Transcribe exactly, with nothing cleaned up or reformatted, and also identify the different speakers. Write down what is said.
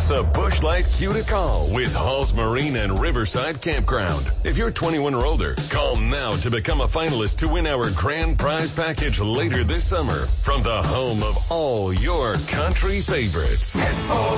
Speaker 1: the Busch Light Q to call with Halls Marine and Riverside Campground. If you're twenty-one or older, call now to become a finalist to win our grand prize package later this summer from the home of all your country favorites.